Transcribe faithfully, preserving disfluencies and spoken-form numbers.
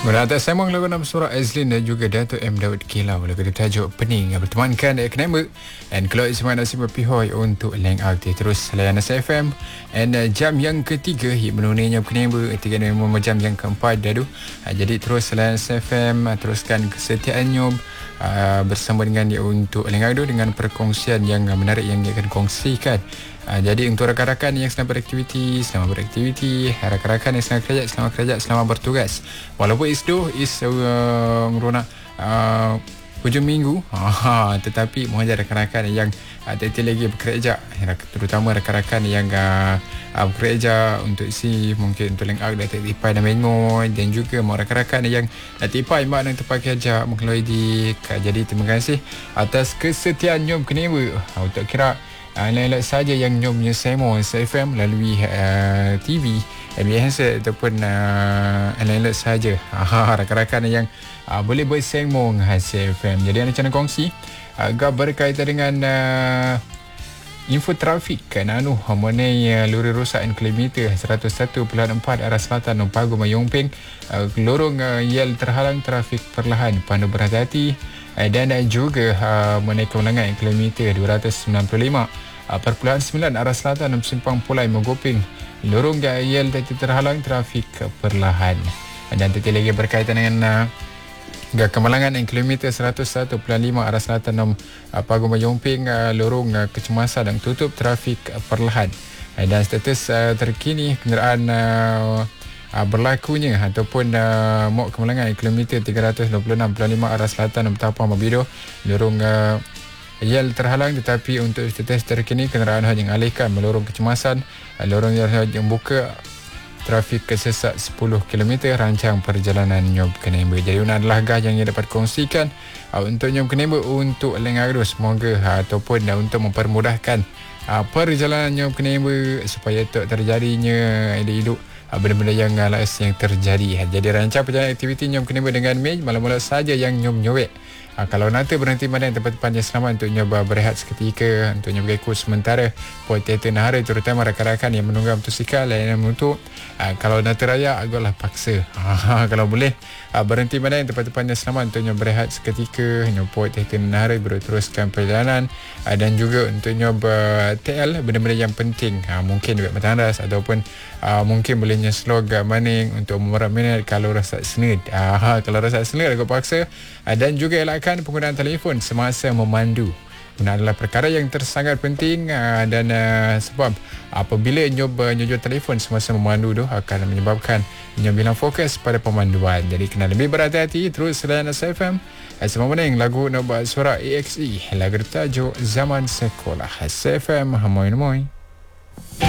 Berada sembang lagu nama surah Azlin dan juga Dato' M. Daud Kilau. Lagu tajuk Pening bertemankan Ek Nembek. Dan kalau isma nasib berpihoi untuk Leng Alti terus layan S F M. Dan uh, jam yang ketiga hit menunainya Ek Nembek. Tiga memang jam yang keempat dah tu. Uh, jadi terus layan S F M. Uh, teruskan kesetiaan Nyob. Uh, bersama dengan dia untuk Leng Aldo dengan perkongsian yang uh, menarik yang dia akan kongsikan. Uh, jadi untuk rakan-rakan yang sedang beraktiviti, selamat beraktiviti. Rakan-rakan yang sedang kerja, selamat kerja, selamat bertugas. Walaupun isdo is uh, meronak uh, hujung minggu, uh, tetapi mengajar rakan-rakan yang uh, tetap lagi bekerja, terutama rakan-rakan yang uh, uh, bekerja untuk si mungkin untuk link out dah tipai dan mengoy, dan juga mau rakan-rakan yang dah tipai mak dan tempat kerja mengeluai di. Jadi terima kasih atas kesetiaan Nyom Keneba. Uh, untuk kira Uh, lain-lain saja yang Nyom Nyesemo S F M melalui uh, T V, M B S ataupun uh, lain-lain saja rakan-rakan yang uh, boleh bersembang S F M. Jadi anda nak kongsi agak uh, berkaitan dengan uh, info trafik kan anu mengenai uh, lori rosak dan kilometer seratus satu perpuluhan empat arah selatan Pagu Mayong Peng, uh, lorong uh, yel terhalang trafik perlahan, pandu berhati-hati. uh, dan uh, juga uh, mengenai kemenangan kilometer dua ratus sembilan puluh lima uh, perpuluhan sembilan arah selatan Simpang Pulai Mogoping, lorong uh, yel terhalang trafik uh, perlahan. uh, dan tetap lagi berkaitan dengan uh, kemalangan yang kilometer seratus satu perpuluhan lima arah selatan uh, Pagu Mayong Peng, uh, lorong uh, kecemasan dan tutup trafik uh, perlahan. uh, dan status uh, terkini kenderaan uh, uh, berlakunya ataupun uh, mok kemalangan kilometer tiga ratus dua puluh enam perpuluhan lima arah selatan Betapang Mabido, lorong uh, yel terhalang, tetapi untuk status terkini kenderaan yang alihkan melorong kecemasan, uh, lorong yang buka trafik kesesak sepuluh kilometer rancang perjalanan Nyom Keneba. Jadi ini adalah gah yang ia dapat kongsikan uh, untuk Nyom Keneba untuk Leng Agro. Semoga uh, ataupun uh, untuk mempermudahkan uh, perjalanan Nyom Keneba supaya tak terjadinya hidup uh, benda-benda yang uh, lain yang terjadi. Uh, jadi rancang perjalanan aktiviti Nyom Keneba dengan Mei malam-malam saja yang Nyom nyowek. Ha, kalau nanti berhenti mana yang tempat-tempat yang selamat untuk nyoba berehat seketika, untuk nyoba ikut sementara buat teater nahara, terutama rakan-rakan yang menunggang motosikal yang untuk ha, kalau nanti raya agaklah paksa. Ha, kalau boleh ha, berhenti mana yang tempat-tempat yang selamat untuk nyoba berehat seketika, nyoba buat teater nahara baru teruskan perjalanan, ha, dan juga untuk nyoba T L benda-benda yang penting, ha, mungkin buat matandas ataupun ha, mungkin bolehnya slog maning untuk memerap minit kalau rasa senid. Ha, kalau rasa senid agak paksa, ha, dan juga elakkan penggunaan telefon semasa memandu. Ini adalah perkara yang tersangat penting uh, dan uh, sebab apabila nyoba nyujuk telefon semasa memandu tu akan menyebabkan nyoba hilang fokus pada pemanduan. Jadi kena lebih berhati-hati. Terus selain S F M, semua mening lagu Nobak Suara E X E, lagu tajuk Zaman Sekolah. S F M, hamoy-moy.